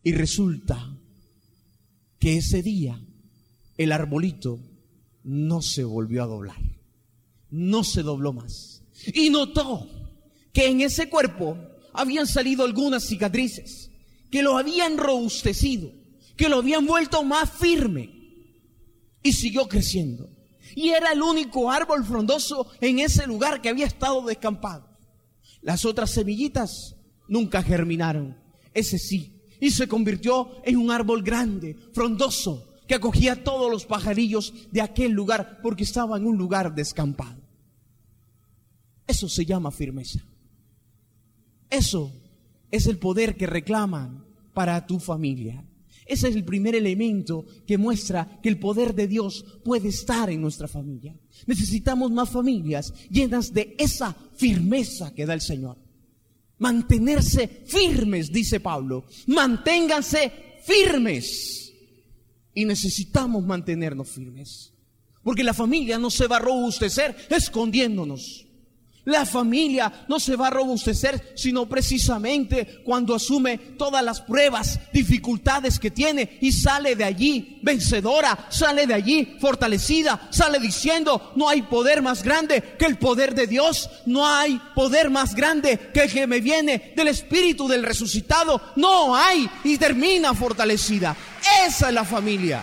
Y resulta que ese día el arbolito no se volvió a doblar, no se dobló más. Y notó que en ese cuerpo habían salido algunas cicatrices, que lo habían robustecido, que lo habían vuelto más firme. Y siguió creciendo. Y era el único árbol frondoso en ese lugar que había estado descampado. Las otras semillitas nunca germinaron, ese sí. Y se convirtió en un árbol grande, frondoso, que acogía a todos los pajarillos de aquel lugar, porque estaba en un lugar descampado. Eso se llama firmeza. Eso es el poder que reclaman para tu familia. Ese es el primer elemento que muestra que el poder de Dios puede estar en nuestra familia. Necesitamos más familias llenas de esa firmeza que da el Señor. Mantenerse firmes, dice Pablo. Manténganse firmes. Y necesitamos mantenernos firmes. Porque la familia no se va a robustecer escondiéndonos. La familia no se va a robustecer sino precisamente cuando asume todas las pruebas, dificultades que tiene y sale de allí vencedora, sale de allí fortalecida, sale diciendo: no hay poder más grande que el poder de Dios, no hay poder más grande que el que me viene del Espíritu del resucitado, no hay, y termina fortalecida. Esa es la familia.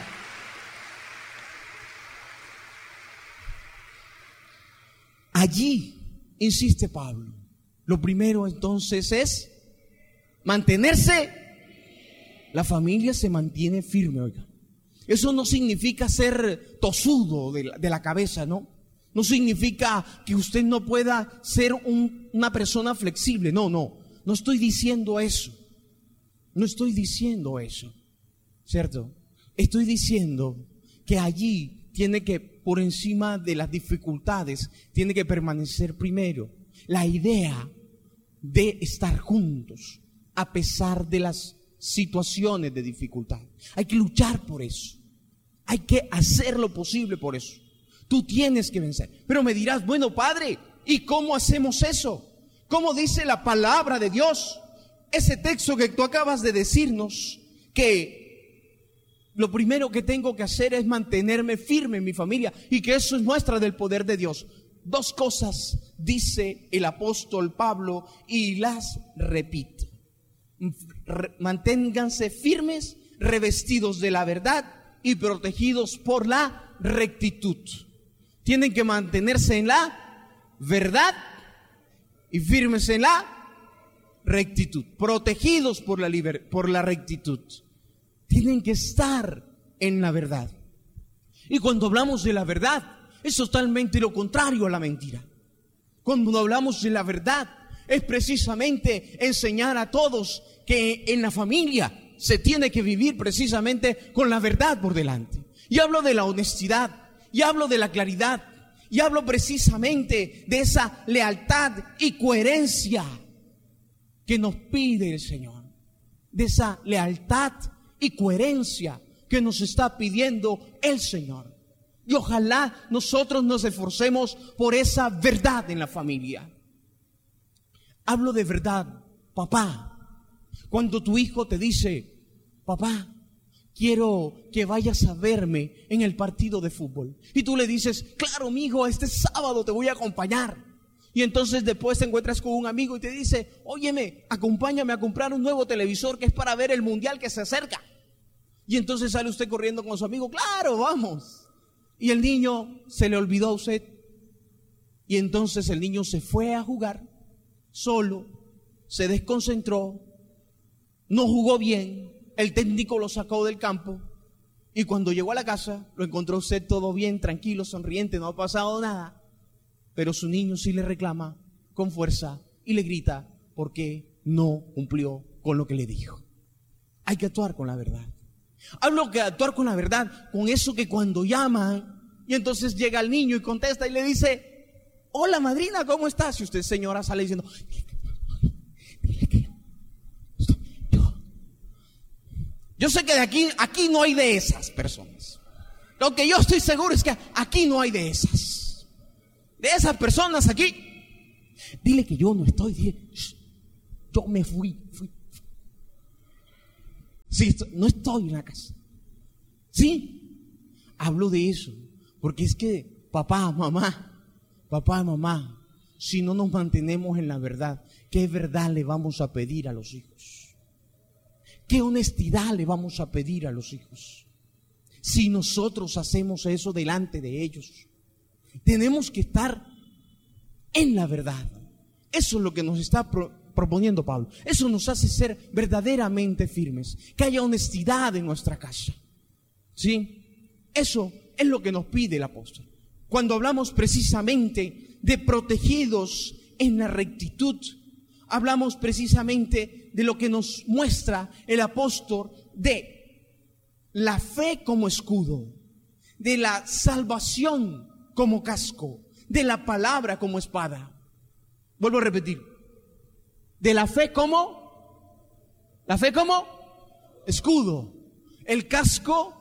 Allí insiste Pablo. Lo primero entonces es mantenerse. La familia se mantiene firme, oiga. Eso no significa ser tosudo de la cabeza, ¿no? No significa que usted no pueda ser una persona flexible. No estoy diciendo eso. No estoy diciendo eso, ¿cierto? Estoy diciendo que allí tiene que, por encima de las dificultades, tiene que permanecer primero la idea de estar juntos a pesar de las situaciones de dificultad. Hay que luchar por eso. Hay que hacer lo posible por eso. Tú tienes que vencer. Pero me dirás: bueno, padre, ¿y cómo hacemos eso? ¿Cómo dice la palabra de Dios? Ese texto que tú acabas de decirnos, que lo primero que tengo que hacer es mantenerme firme en mi familia, y que eso es muestra del poder de Dios. Dos cosas dice el apóstol Pablo y las repito. Manténganse firmes, revestidos de la verdad y protegidos por la rectitud. Tienen que mantenerse en la verdad y firmes en la rectitud, protegidos por la rectitud. Tienen que estar en la verdad. Y cuando hablamos de la verdad, es totalmente lo contrario a la mentira. Cuando hablamos de la verdad, es precisamente enseñar a todos que en la familia se tiene que vivir precisamente con la verdad por delante. Y hablo de la honestidad, y hablo de la claridad, y hablo precisamente de esa lealtad y coherencia que nos pide el Señor. De esa lealtad y coherencia que nos está pidiendo el Señor. Y ojalá nosotros nos esforcemos por esa verdad en la familia. Hablo de verdad, papá. Cuando tu hijo te dice: papá, quiero que vayas a verme en el partido de fútbol. Y tú le dices: claro, mijo, este sábado te voy a acompañar. Y entonces después te encuentras con un amigo y te dice: óyeme, acompáñame a comprar un nuevo televisor que es para ver el mundial que se acerca. Y entonces sale usted corriendo con su amigo: claro, vamos. Y el niño se le olvidó a usted. Y entonces el niño se fue a jugar solo, se desconcentró, no jugó bien, el técnico lo sacó del campo, y cuando llegó a la casa lo encontró usted todo bien, tranquilo, sonriente, no ha pasado nada. Pero su niño sí le reclama con fuerza y le grita porque no cumplió con lo que le dijo. Hay que actuar con la verdad. Hablo que actuar con la verdad, con eso que cuando llaman y entonces llega el niño y contesta y le dice: hola madrina, ¿cómo estás? Y usted, señora, sale diciendo: dile que yo sé que de aquí no hay de esas personas. Lo que yo estoy seguro es que aquí no hay de esas personas aquí. Dile que yo no estoy, dile, yo me fui. Sí, no estoy en la casa. ¿Sí? Hablo de eso, porque es que papá, mamá, si no nos mantenemos en la verdad, ¿qué verdad le vamos a pedir a los hijos? ¿Qué honestidad le vamos a pedir a los hijos? Si nosotros hacemos eso delante de ellos, tenemos que estar en la verdad. Eso es lo que nos está proponiendo Pablo. Eso nos hace ser verdaderamente firmes, que haya honestidad en nuestra casa. ¿Sí? Eso es lo que nos pide el apóstol. Cuando hablamos precisamente de protegidos en la rectitud, hablamos precisamente de lo que nos muestra el apóstol, de la fe como escudo, de la salvación como casco, de la palabra como espada. Vuelvo a repetir. De la fe como escudo, el casco,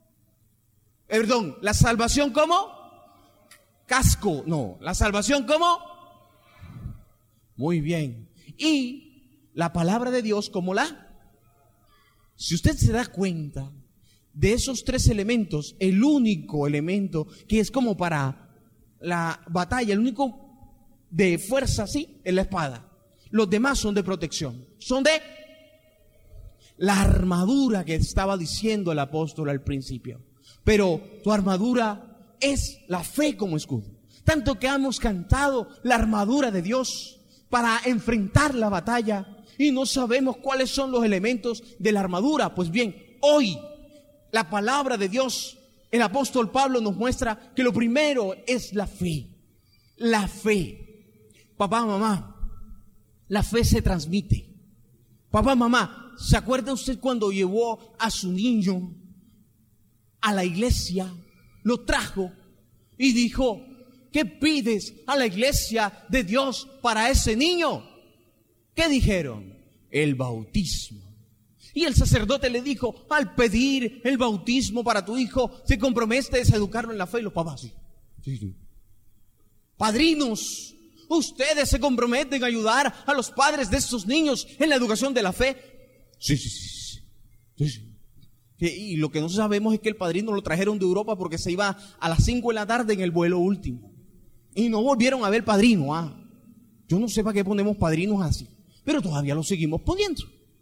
la salvación como casco, no, la salvación como, muy bien, y la palabra de Dios como si usted se da cuenta de esos tres elementos, el único elemento que es como para la batalla, el único de fuerza, sí, es la espada. Los demás son de protección, son de la armadura que estaba diciendo el apóstol al principio. Pero tu armadura es la fe como escudo. Tanto que hemos cantado la armadura de Dios para enfrentar la batalla y no sabemos cuáles son los elementos de la armadura. Pues bien, hoy la palabra de Dios, el apóstol Pablo nos muestra que lo primero es la fe. La fe. Papá, mamá, la fe se transmite. Papá, mamá, ¿se acuerda usted cuando llevó a su niño a la iglesia? Lo trajo y dijo: ¿qué pides a la iglesia de Dios para ese niño? ¿Qué dijeron? El bautismo. Y el sacerdote le dijo: al pedir el bautismo para tu hijo, ¿te comprometes a educarlo en la fe? Y los papás, sí. Padrinos, ¿ustedes se comprometen a ayudar a los padres de estos niños en la educación de la fe? Sí. Y lo que no sabemos es que el padrino lo trajeron de Europa porque se iba a las 5 de la tarde en el vuelo último. Y no volvieron a ver padrino. Yo no sé para qué ponemos padrinos así, pero todavía lo seguimos poniendo.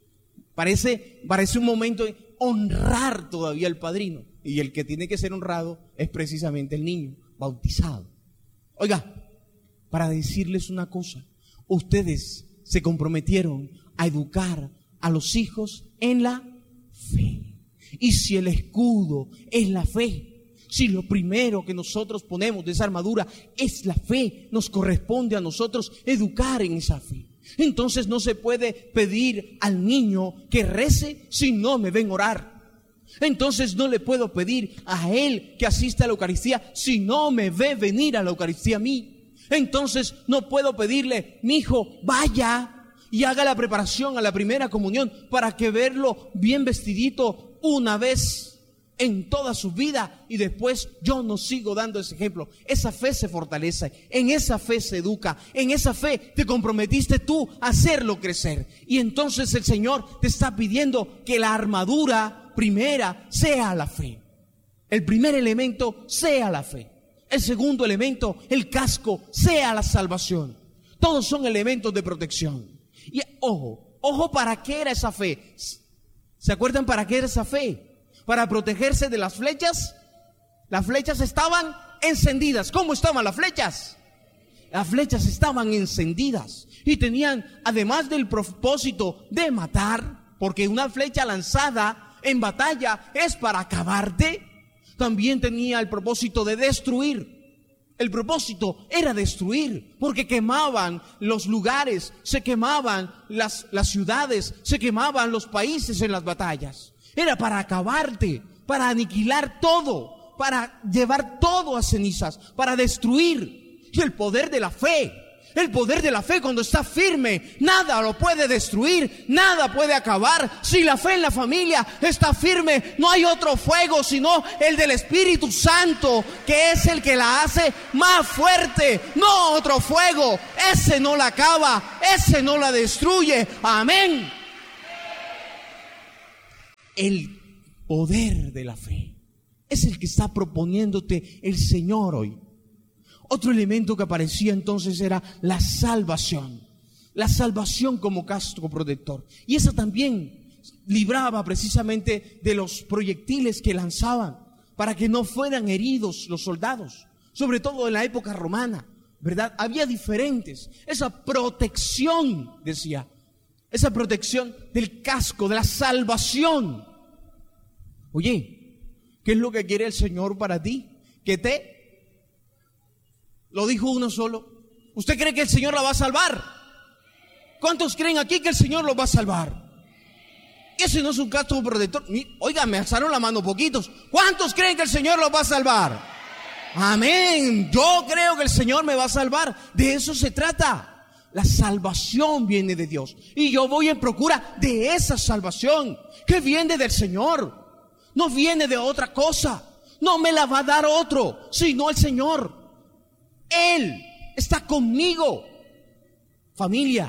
Parece un momento de honrar todavía al padrino. Y el que tiene que ser honrado es precisamente el niño bautizado. Oiga, para decirles una cosa, ustedes se comprometieron a educar a los hijos en la fe. Y si el escudo es la fe, si lo primero que nosotros ponemos de esa armadura es la fe, nos corresponde a nosotros educar en esa fe. Entonces no se puede pedir al niño que rece si no me ven orar. Entonces no le puedo pedir a él que asista a la Eucaristía si no me ve venir a la Eucaristía a mí. Entonces no puedo pedirle: mi hijo, vaya y haga la preparación a la primera comunión para que verlo bien vestidito una vez en toda su vida y después yo no sigo dando ese ejemplo. Esa fe se fortalece, en esa fe se educa, en esa fe te comprometiste tú a hacerlo crecer. Y entonces el Señor te está pidiendo que la armadura primera sea la fe. El primer elemento sea la fe. El segundo elemento, el casco, sea la salvación. Todos son elementos de protección. Y ojo, ¿para qué era esa fe? ¿Se acuerdan para qué era esa fe? Para protegerse de las flechas. Las flechas estaban encendidas. ¿Cómo estaban las flechas? Las flechas estaban encendidas y tenían, además del propósito de matar, porque una flecha lanzada en batalla es para acabarte, también tenía el propósito de destruir. El propósito era destruir, porque quemaban los lugares, se quemaban las ciudades, se quemaban los países en las batallas. Era para acabarte, para aniquilar todo, para llevar todo a cenizas, para destruir. Y el poder de la fe cuando está firme, nada lo puede destruir, nada puede acabar. Si la fe en la familia está firme, no hay otro fuego sino el del Espíritu Santo, que es el que la hace más fuerte, no otro fuego. Ese no la acaba, ese no la destruye. Amén. El poder de la fe es el que está proponiéndote el Señor hoy. Otro elemento que aparecía entonces era la salvación. La salvación como casco protector. Y esa también libraba precisamente de los proyectiles que lanzaban para que no fueran heridos los soldados. Sobre todo en la época romana, ¿verdad? Había diferentes. Esa protección, decía, esa protección del casco, de la salvación. Oye, ¿qué es lo que quiere el Señor para ti? Lo dijo uno solo. ¿Usted cree que el Señor la va a salvar? ¿Cuántos creen aquí que el Señor los va a salvar? Ese no es un casco protector. Oiga, me alzaron la mano poquitos. ¿Cuántos creen que el Señor los va a salvar? Amén. Yo creo que el Señor me va a salvar. De eso se trata. La salvación viene de Dios. Y yo voy en procura de esa salvación que viene del Señor. No viene de otra cosa. No me la va a dar otro, sino el Señor. Él está conmigo. Familia,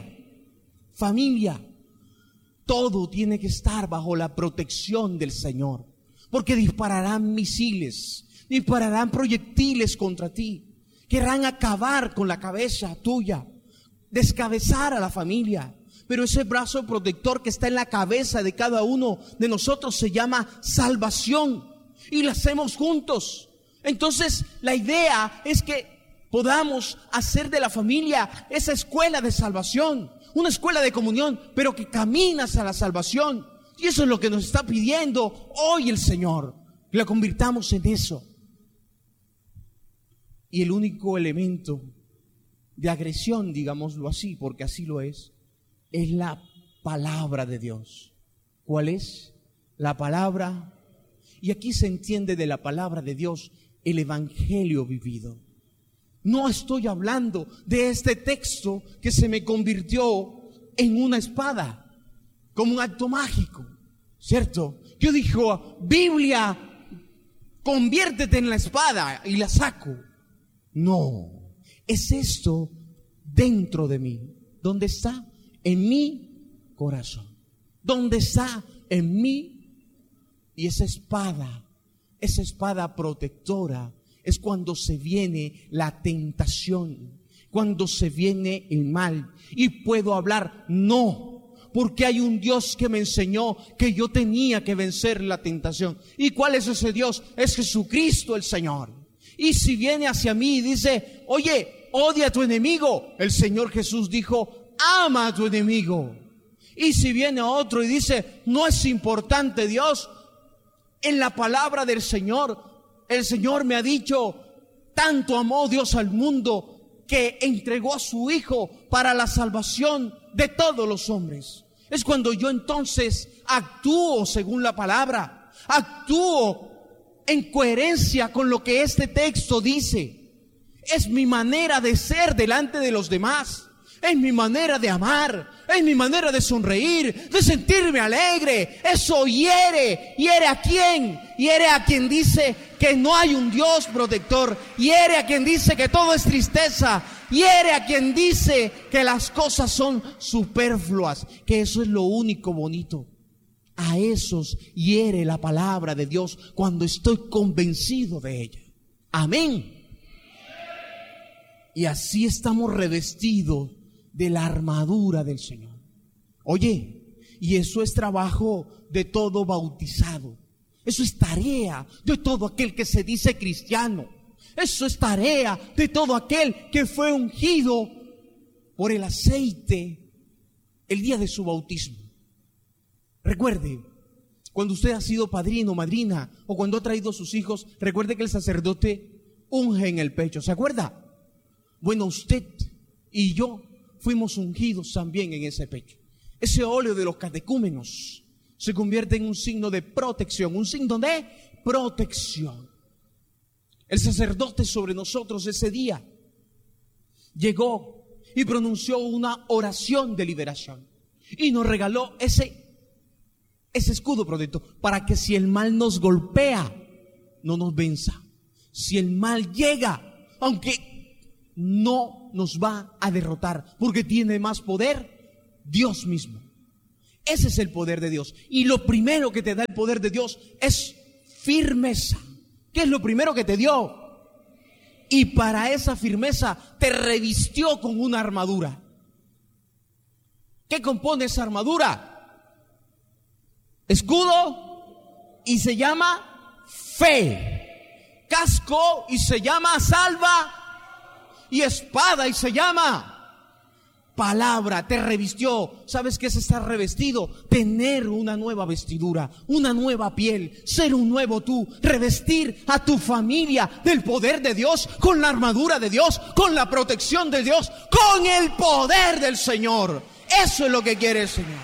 todo tiene que estar bajo la protección del Señor, porque dispararán misiles, dispararán proyectiles contra ti, querrán acabar con la cabeza tuya, descabezar a la familia, pero ese brazo protector que está en la cabeza de cada uno de nosotros se llama salvación, y la hacemos juntos. Entonces la idea es que podamos hacer de la familia esa escuela de salvación, una escuela de comunión, pero que caminas a la salvación. Y eso es lo que nos está pidiendo hoy el Señor, que la convirtamos en eso. Y el único elemento de agresión, digámoslo así, porque así lo es la palabra de Dios. ¿Cuál es? La palabra. Y aquí se entiende de la palabra de Dios el evangelio vivido. No estoy hablando de este texto que se me convirtió en una espada, como un acto mágico, ¿cierto? Yo digo, Biblia, conviértete en la espada y la saco. No, es esto dentro de mí. ¿Dónde está? En mi corazón. ¿Dónde está? En mí. Y esa espada protectora, es cuando se viene la tentación, cuando se viene el mal. Y puedo hablar, no, porque hay un Dios que me enseñó que yo tenía que vencer la tentación. ¿Y cuál es ese Dios? Es Jesucristo el Señor. Y si viene hacia mí y dice, oye, odia a tu enemigo, el Señor Jesús dijo, ama a tu enemigo. Y si viene otro y dice, no es importante Dios, en la palabra del Señor, el Señor me ha dicho, tanto amó Dios al mundo que entregó a su Hijo para la salvación de todos los hombres. Es cuando yo entonces actúo según la palabra, actúo en coherencia con lo que este texto dice. Es mi manera de ser delante de los demás. Es mi manera de amar, es mi manera de sonreír, de sentirme alegre. Eso hiere a quién, hiere a quien dice que no hay un Dios protector, hiere a quien dice que todo es tristeza, hiere a quien dice que las cosas son superfluas, que eso es lo único bonito. A esos hiere la palabra de Dios cuando estoy convencido de ella. Amén. Y así estamos revestidos de la armadura del Señor. Oye, y eso es trabajo de todo bautizado. Eso es tarea de todo aquel que se dice cristiano. Eso es tarea de todo aquel que fue ungido por el aceite el día de su bautismo. Recuerde, cuando usted ha sido padrino o madrina, o cuando ha traído a sus hijos, recuerde que el sacerdote unge en el pecho. ¿Se acuerda? Bueno, usted y yo fuimos ungidos también en ese pecho. Ese óleo de los catecúmenos se convierte en un signo de protección, un signo de protección. El sacerdote sobre nosotros ese día llegó y pronunció una oración de liberación y nos regaló ese escudo protector para que si el mal nos golpea, no nos venza. Si el mal llega, aunque no nos va a derrotar, porque tiene más poder Dios mismo. Ese es el poder de Dios. Y lo primero que te da el poder de Dios es firmeza. ¿Qué es lo primero que te dio? Y para esa firmeza te revistió con una armadura. ¿Qué compone esa armadura? Escudo y se llama fe. Casco y se llama salva. Y espada y se llama palabra. Te revistió. ¿Sabes qué es estar revestido? Tener una nueva vestidura, una nueva piel, ser un nuevo tú, revestir a tu familia del poder de Dios, con la armadura de Dios, con la protección de Dios, con el poder del Señor. Eso es lo que quiere el Señor.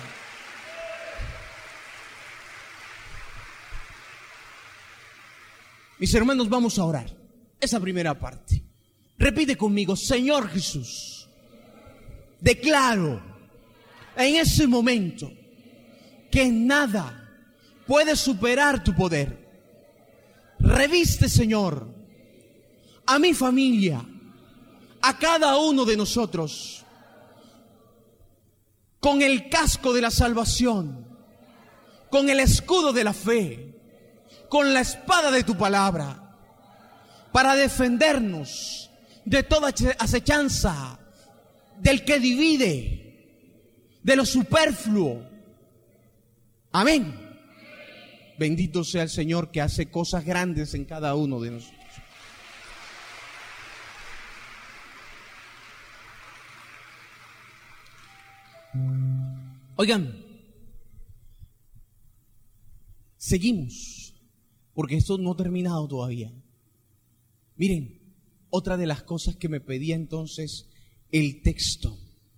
Mis hermanos, vamos a orar. Esa primera parte. Repite conmigo: Señor Jesús, declaro en ese momento que nada puede superar tu poder. Reviste, Señor, a mi familia, a cada uno de nosotros, con el casco de la salvación, con el escudo de la fe, con la espada de tu palabra, para defendernos de toda acechanza, del que divide, de lo superfluo. Amén. Bendito sea el Señor que hace cosas grandes en cada uno de nosotros. Oigan, seguimos, porque esto no ha terminado todavía. Miren, otra de las cosas que me pedía entonces el texto: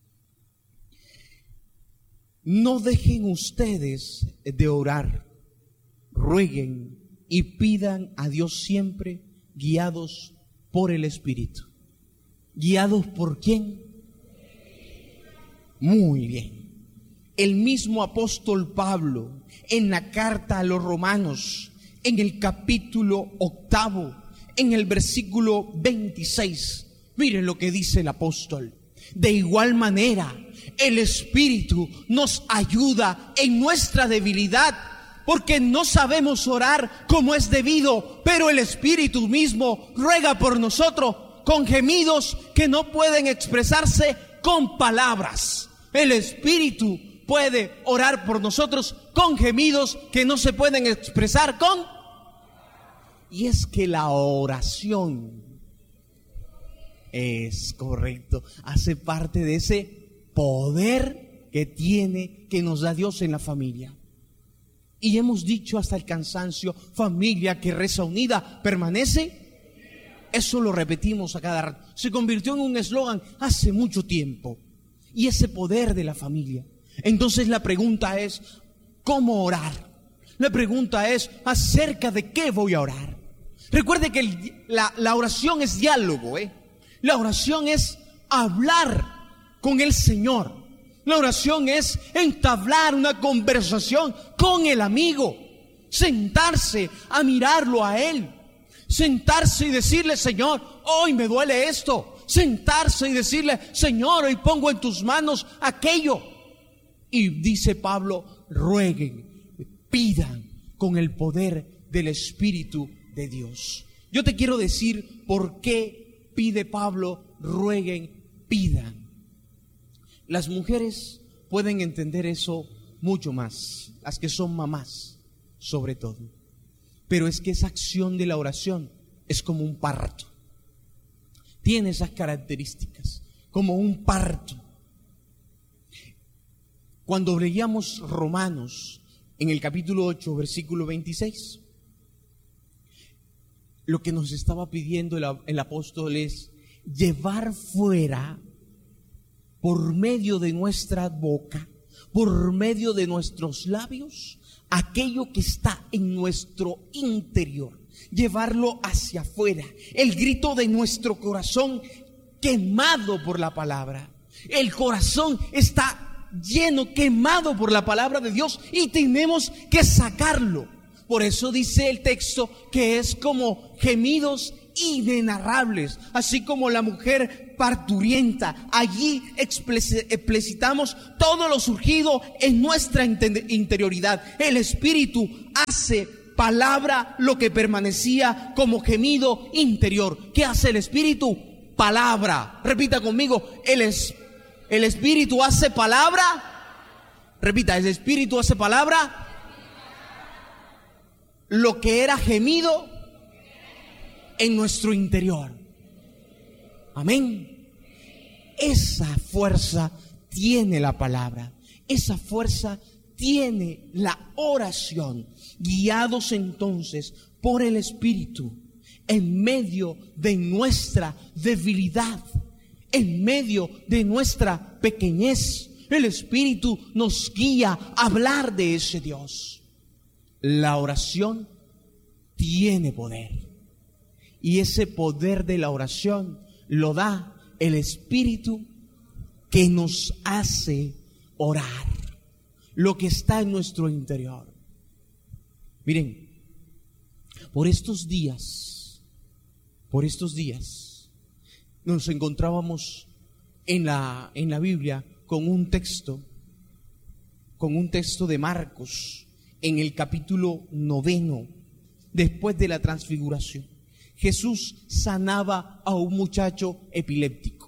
no dejen ustedes de orar, rueguen y pidan a Dios siempre, guiados por el Espíritu. ¿Guiados por quién? Muy bien. El mismo apóstol Pablo, en la carta a los Romanos, en el capítulo 8, en el versículo 26, miren lo que dice el apóstol: de igual manera, el Espíritu nos ayuda en nuestra debilidad, porque no sabemos orar como es debido, pero el Espíritu mismo ruega por nosotros con gemidos que no pueden expresarse con palabras. El Espíritu puede orar por nosotros con gemidos que no se pueden expresar con... Y es que la oración, es correcto, hace parte de ese poder que nos da Dios en la familia. Y hemos dicho hasta el cansancio: familia que reza unida permanece. Eso lo repetimos a cada rato. Se convirtió en un eslogan hace mucho tiempo. Y ese poder de la familia. Entonces la pregunta es: ¿cómo orar? La pregunta es: ¿acerca de qué voy a orar? Recuerde que la oración es diálogo, La oración es hablar con el Señor. La oración es entablar una conversación con el amigo, sentarse a mirarlo a Él, sentarse y decirle: Señor, hoy me duele esto. Sentarse y decirle: Señor, hoy pongo en tus manos aquello. Y dice Pablo: rueguen, pidan con el poder del Espíritu de Dios. Yo te quiero decir por qué pide Pablo: rueguen, pidan. Las mujeres pueden entender eso mucho más, las que son mamás sobre todo. Pero es que esa acción de la oración es como un parto. Tiene esas características, como un parto. Cuando leíamos Romanos en el capítulo 8, versículo 26, lo que nos estaba pidiendo el apóstol es llevar fuera, por medio de nuestra boca, por medio de nuestros labios, aquello que está en nuestro interior, llevarlo hacia afuera, el grito de nuestro corazón quemado por la palabra. El corazón está lleno, quemado por la palabra de Dios, y tenemos que sacarlo. Por eso dice el texto que es como gemidos inenarrables, así como la mujer parturienta. Allí explicitamos todo lo surgido en nuestra interioridad. El Espíritu hace palabra lo que permanecía como gemido interior. ¿Qué hace el Espíritu? Palabra. Repita conmigo, el Espíritu hace palabra. Repita, el Espíritu hace palabra lo que era gemido en nuestro interior. Amén. Esa fuerza tiene la palabra. Esa fuerza tiene la oración. Guiados entonces por el Espíritu, en medio de nuestra debilidad, en medio de nuestra pequeñez, el Espíritu nos guía a hablar de ese Dios. La oración tiene poder. Y ese poder de la oración lo da el Espíritu que nos hace orar lo que está en nuestro interior. Miren, por estos días nos encontrábamos en la Biblia con un texto de Marcos, en el capítulo 9, después de la transfiguración. Jesús sanaba a un muchacho epiléptico.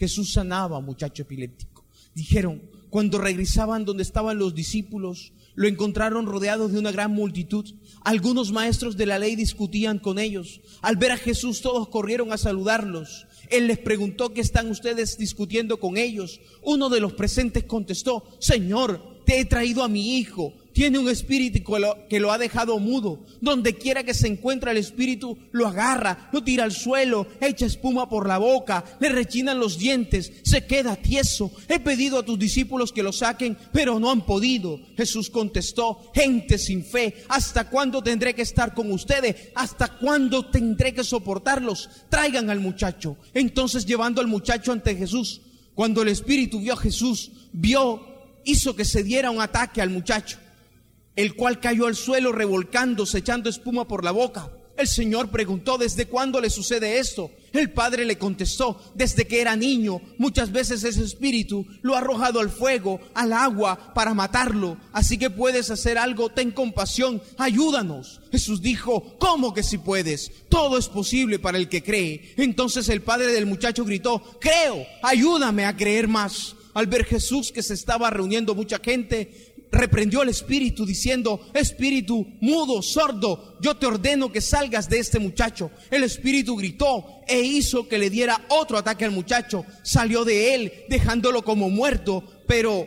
Dijeron, cuando regresaban donde estaban los discípulos, lo encontraron rodeados de una gran multitud. Algunos maestros de la ley discutían con ellos. Al ver a Jesús, todos corrieron a saludarlos. Él les preguntó: ¿qué están ustedes discutiendo con ellos? Uno de los presentes contestó: Señor, te he traído a mi hijo. Tiene un espíritu que lo ha dejado mudo. Donde quiera que se encuentra el espíritu, lo agarra, lo tira al suelo, echa espuma por la boca, le rechinan los dientes, se queda tieso. He pedido a tus discípulos que lo saquen, pero no han podido. Jesús contestó: gente sin fe, ¿hasta cuándo tendré que estar con ustedes? ¿Hasta cuándo tendré que soportarlos? Traigan al muchacho. Entonces, llevando al muchacho ante Jesús, cuando el espíritu vio a Jesús, hizo que se diera un ataque al muchacho, el cual cayó al suelo revolcándose, echando espuma por la boca. El Señor preguntó: ¿desde cuándo le sucede esto? El padre le contestó: desde que era niño. Muchas veces ese espíritu lo ha arrojado al fuego, al agua, para matarlo. Así que puedes hacer algo, ten compasión, ayúdanos. Jesús dijo: ¿cómo que si puedes? Todo es posible para el que cree. Entonces el padre del muchacho gritó: creo, ayúdame a creer más. Al ver Jesús que se estaba reuniendo mucha gente, reprendió al espíritu diciendo: espíritu mudo, sordo, yo te ordeno que salgas de este muchacho. El espíritu gritó e hizo que le diera otro ataque al muchacho. Salió de él dejándolo como muerto, pero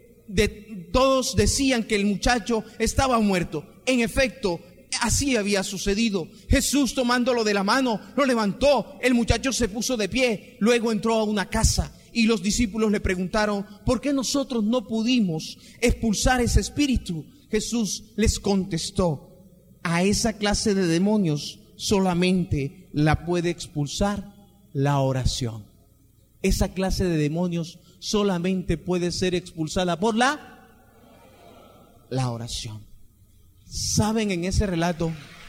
todos decían que el muchacho estaba muerto. En efecto, así había sucedido. Jesús, tomándolo de la mano, lo levantó. El muchacho se puso de pie. Luego entró a una casa. Y los discípulos le preguntaron: ¿por qué nosotros no pudimos expulsar ese espíritu? Jesús les contestó: a esa clase de demonios solamente la puede expulsar la oración. Esa clase de demonios solamente puede ser expulsada por la oración. ¿Saben? En ese relato,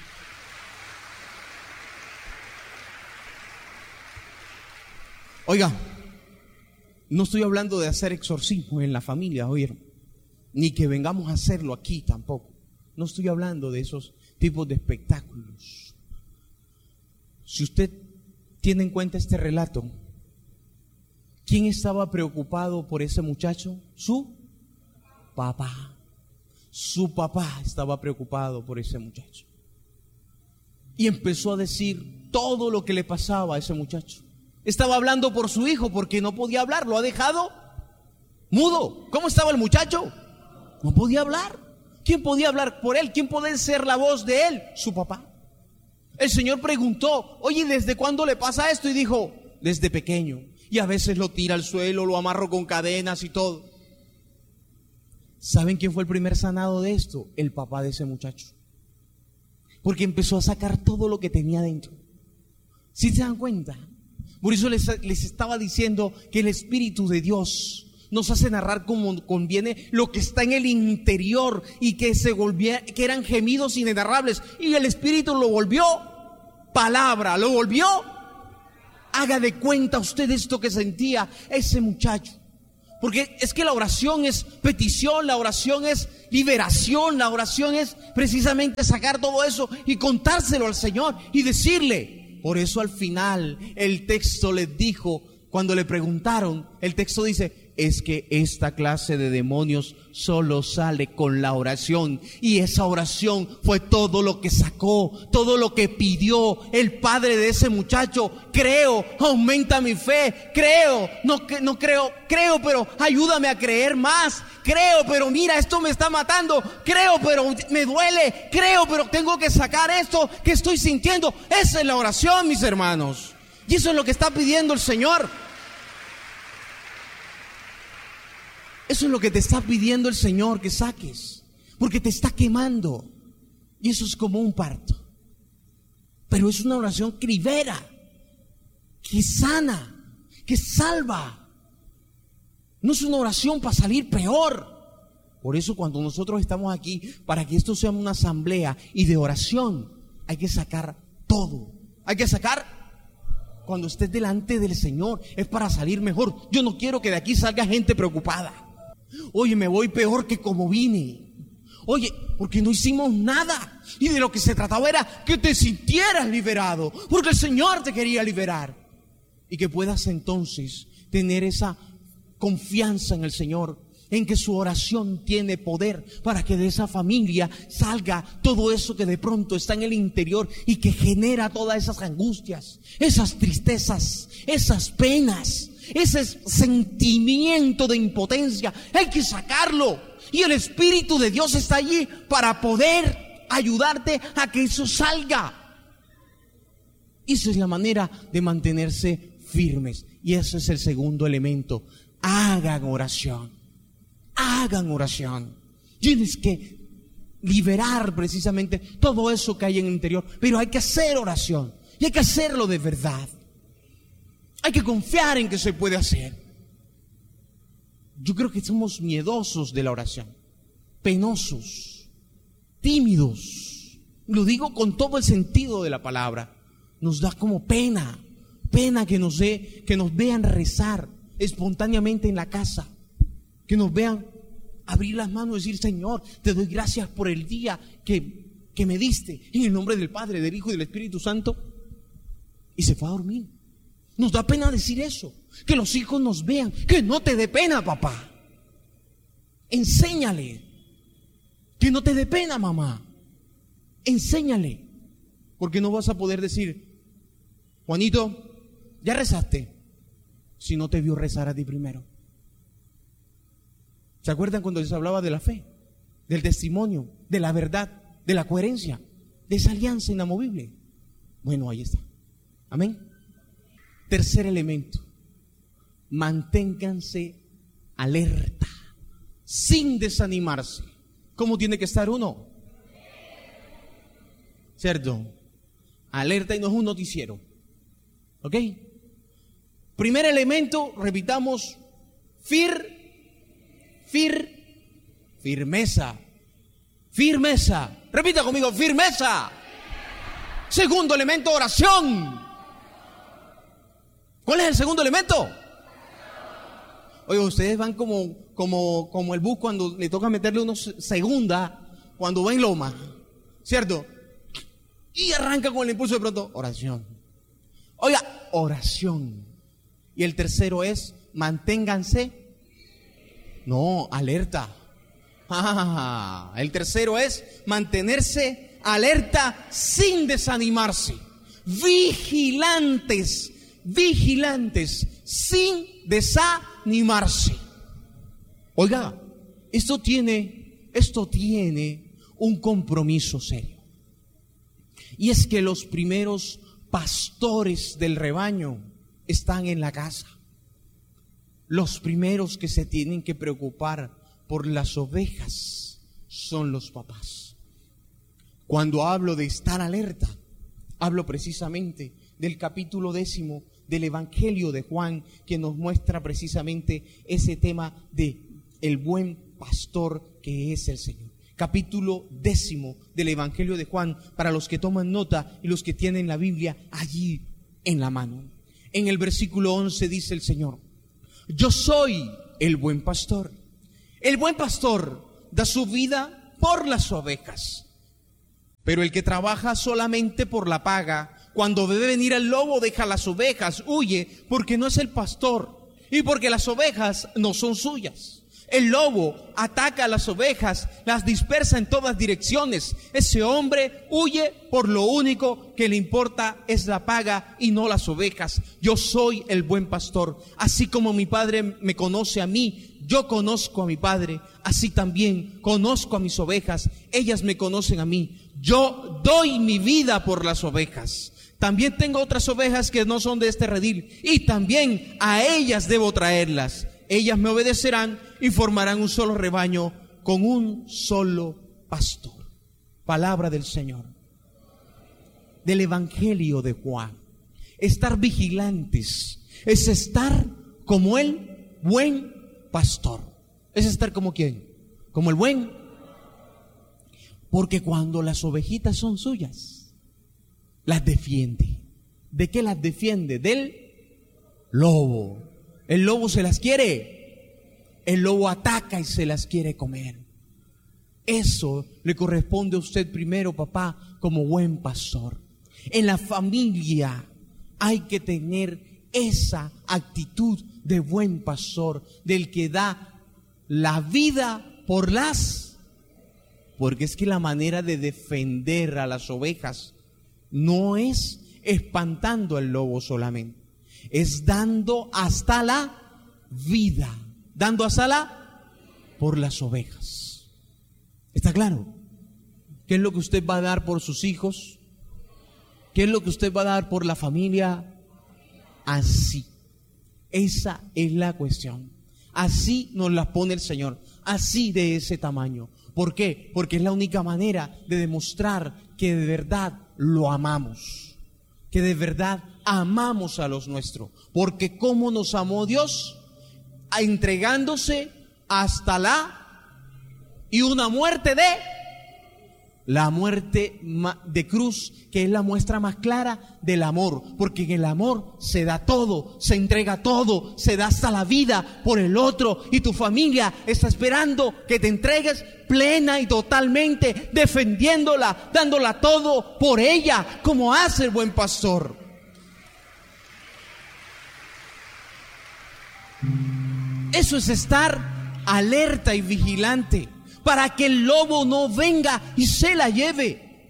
oiga, no estoy hablando de hacer exorcismo en la familia, ¿oyeron? Ni que vengamos a hacerlo aquí tampoco. No estoy hablando de esos tipos de espectáculos. Si usted tiene en cuenta este relato, ¿quién estaba preocupado por ese muchacho? Su papá. Su papá estaba preocupado por ese muchacho. Y empezó a decir todo lo que le pasaba a ese muchacho. Estaba hablando por su hijo porque no podía hablar, lo ha dejado mudo. ¿Cómo estaba el muchacho? No podía hablar. ¿Quién podía hablar por él? ¿Quién podía ser la voz de él? Su papá. El Señor preguntó: oye, ¿desde cuándo le pasa esto? Y dijo: desde pequeño. Y a veces lo tira al suelo, lo amarro con cadenas y todo. ¿Saben quién fue el primer sanado de esto? El papá de ese muchacho. Porque empezó a sacar todo lo que tenía dentro. ¿Sí se dan cuenta? Por eso les estaba diciendo que el Espíritu de Dios nos hace narrar como conviene lo que está en el interior, y que eran gemidos inenarrables, y el Espíritu lo volvió palabra, lo volvió. Haga de cuenta usted esto que sentía ese muchacho. Porque es que la oración es petición, la oración es liberación, la oración es precisamente sacar todo eso y contárselo al Señor y decirle. Por eso al final el texto les dijo, cuando le preguntaron, el texto dice, es que esta clase de demonios solo sale con la oración. Y esa oración fue todo lo que sacó, todo lo que pidió el padre de ese muchacho. Creo, aumenta mi fe. Creo, no creo, pero ayúdame a creer más. Creo, pero mira, esto me está matando. Creo, pero me duele. Creo, pero tengo que sacar esto que estoy sintiendo. Esa es la oración, mis hermanos. Y eso es lo que está pidiendo el Señor. Eso es lo que te está pidiendo el Señor que saques, porque te está quemando. Y eso es como un parto. Pero es una oración que libera, que sana, que salva. No es una oración para salir peor. Por eso cuando nosotros estamos aquí, para que esto sea una asamblea y de oración, hay que sacar todo. Hay que sacar. Cuando estés delante del Señor, es para salir mejor. Yo no quiero que de aquí salga gente preocupada. Oye, me voy peor que como vine. Oye, porque no hicimos nada. Y de lo que se trataba era que te sintieras liberado, porque el Señor te quería liberar. Y que puedas entonces tener esa confianza en el Señor, en que su oración tiene poder para que de esa familia salga todo eso que de pronto está en el interior y que genera todas esas angustias, esas tristezas, esas penas, ese sentimiento de impotencia. Hay que sacarlo. Y el Espíritu de Dios está allí para poder ayudarte a que eso salga. Esa es la manera de mantenerse firmes. Y ese es el segundo elemento. Hagan oración. Hagan oración. Tienes que liberar precisamente todo eso que hay en el interior. Pero hay que hacer oración. Y hay que hacerlo de verdad. Hay que confiar en que se puede hacer. Yo creo que somos miedosos de la oración, penosos, tímidos. Lo digo con todo el sentido de la palabra. Nos da como pena que nos vean rezar espontáneamente en la casa, que nos vean abrir las manos y decir: Señor, te doy gracias por el día que me diste, en el nombre del Padre, del Hijo y del Espíritu Santo. Y se fue a dormir. Nos da pena decir eso, que los hijos nos vean. Que no te dé pena, papá. Enséñale. Que no te dé pena, mamá. Enséñale. Porque no vas a poder decir: Juanito, ya rezaste, si no te vio rezar a ti primero. ¿Se acuerdan cuando les hablaba de la fe, del testimonio, de la verdad, de la coherencia, de esa alianza inamovible? Bueno, ahí está. Amén. Tercer elemento: manténganse alerta, sin desanimarse. ¿Cómo tiene que estar uno? ¿Cierto? Alerta y no es un noticiero. ¿Ok? Primer elemento, repitamos: firmeza. Firmeza. Repita conmigo: firmeza. Segundo elemento: oración. ¿Cuál es el segundo elemento? Oye, ustedes van como el bus cuando le toca meterle unos segunda cuando va en loma, ¿cierto? Y arranca con el impulso de pronto: oración. Oiga, oración. Y el tercero es: manténganse. No, alerta. El tercero es mantenerse alerta sin desanimarse. Vigilantes sin desanimarse. Oiga, esto tiene un compromiso serio. Y es que los primeros pastores del rebaño están en la casa. Los primeros que se tienen que preocupar por las ovejas son los papás. Cuando hablo de estar alerta, hablo precisamente del capítulo 10 del Evangelio de Juan, que nos muestra precisamente ese tema de el buen pastor que es el Señor, capítulo 10 del Evangelio de Juan, para los que toman nota y los que tienen la Biblia allí en la mano. En el versículo 11 dice el Señor: yo soy el buen pastor. El buen pastor da su vida por las ovejas. Pero el que trabaja solamente por la paga, cuando ve venir el lobo, deja las ovejas, huye, porque no es el pastor y porque las ovejas no son suyas. El lobo ataca a las ovejas, las dispersa en todas direcciones. Ese hombre huye, por lo único que le importa es la paga y no las ovejas. Yo soy el buen pastor. Así como mi Padre me conoce a mí, yo conozco a mi Padre. Así también conozco a mis ovejas, ellas me conocen a mí. Yo doy mi vida por las ovejas. También tengo otras ovejas que no son de este redil, y también a ellas debo traerlas. Ellas me obedecerán y formarán un solo rebaño con un solo pastor. Palabra del Señor. Del Evangelio de Juan. Estar vigilantes es estar como el buen pastor. Es estar como ¿quién? Como el buen. Porque cuando las ovejitas son suyas, las defiende. ¿De qué las defiende? Del lobo. El lobo se las quiere. El lobo ataca y se las quiere comer. Eso le corresponde a usted primero, papá, como buen pastor. En la familia hay que tener esa actitud de buen pastor, del que da la vida por las. Porque es que la manera de defender a las ovejas no es espantando al lobo solamente. Es dando hasta la vida, dando hasta la por las ovejas. ¿Está claro? ¿Qué es lo que usted va a dar por sus hijos? ¿Qué es lo que usted va a dar por la familia? Así. Esa es la cuestión. Así nos la pone el Señor, así de ese tamaño. ¿Por qué? Porque es la única manera de demostrar que de verdad lo amamos, que de verdad amamos a los nuestros. Porque ¿cómo nos amó Dios? Entregándose hasta y una muerte la muerte de cruz, que es la muestra más clara del amor. Porque en el amor se da todo, se entrega todo, se da hasta la vida por el otro. Y tu familia está esperando que te entregues plena y totalmente, defendiéndola, dándola todo por ella, como hace el buen pastor. Eso es estar alerta y vigilante, para que el lobo no venga y se la lleve.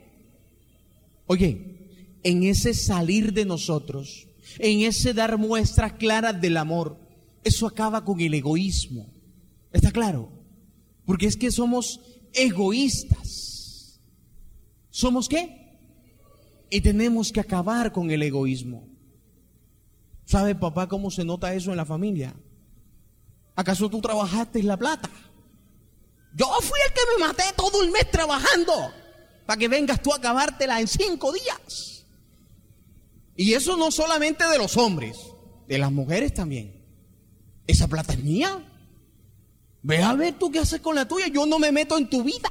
Oye, en ese salir de nosotros, en ese dar muestras claras del amor, eso acaba con el egoísmo. ¿Está claro? Porque es que somos egoístas. ¿Somos qué? Y tenemos que acabar con el egoísmo. ¿Sabe, papá, cómo se nota eso en la familia? ¿Acaso tú trabajaste en la plata? Yo fui el que me maté todo el mes trabajando para que vengas tú a acabártela en 5 días. Y eso no solamente de los hombres, de las mujeres también. Esa plata es mía. Ve a ver tú qué haces con la tuya. Yo no me meto en tu vida.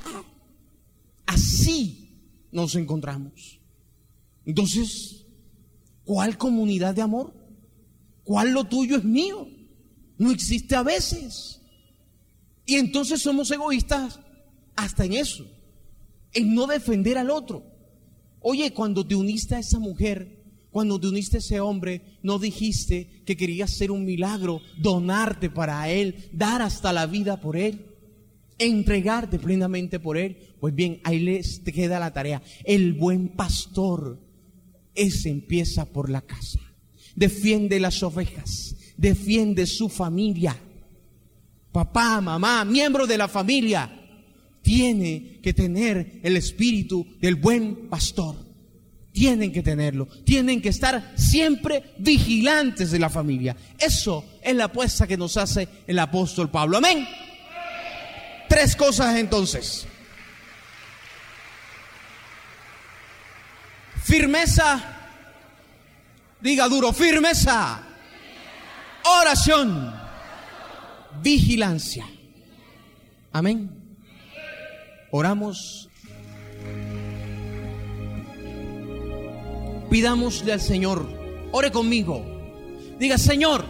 Así nos encontramos. Entonces, ¿cuál comunidad de amor? ¿Cuál lo tuyo es mío? No existe a veces. Y entonces somos egoístas hasta en eso, en no defender al otro. Oye, cuando te uniste a esa mujer, cuando te uniste a ese hombre, no dijiste que querías hacer un milagro, donarte para él, dar hasta la vida por él, entregarte plenamente por él. Pues bien, ahí les queda la tarea. El buen pastor, ese empieza por la casa. Defiende las ovejas, defiende su familia. Papá, mamá, miembro de la familia, tiene que tener el espíritu del buen pastor. Tienen que tenerlo. Tienen que estar siempre vigilantes de la familia. Eso es la apuesta que nos hace el apóstol Pablo. Amén. 3 cosas entonces. Firmeza. Diga duro, firmeza. Oración. Vigilancia. Amén. Oramos. Pidámosle al Señor. Ore conmigo. Diga: Señor,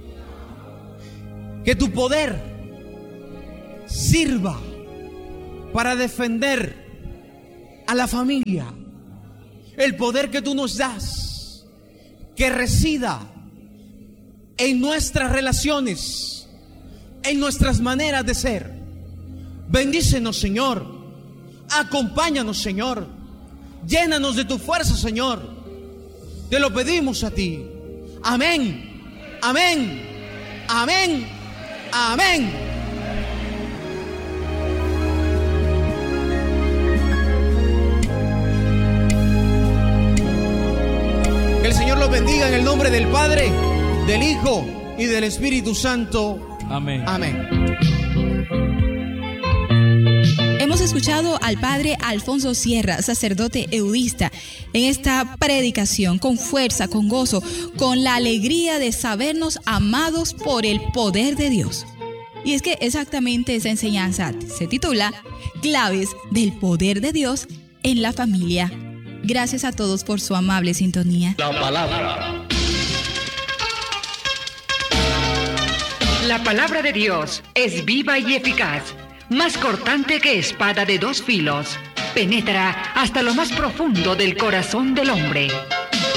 que tu poder sirva para defender a la familia. El poder que tú nos das, que resida en nuestras relaciones, en nuestras maneras de ser. Bendícenos, Señor. Acompáñanos, Señor. Llénanos de tu fuerza, Señor. Te lo pedimos a ti. Amén. Amén. Amén. Amén. Que el Señor los bendiga en el nombre del Padre, del Hijo y del Espíritu Santo. Amén. Amén. Hemos escuchado al padre Alfonso Sierra, sacerdote eudista, en esta predicación con fuerza, con gozo, con la alegría de sabernos amados por el poder de Dios. Y es que exactamente esa enseñanza se titula Claves del poder de Dios en la familia. Gracias a todos por su amable sintonía. La palabra. La palabra de Dios es viva y eficaz, más cortante que espada de dos filos. Penetra hasta lo más profundo del corazón del hombre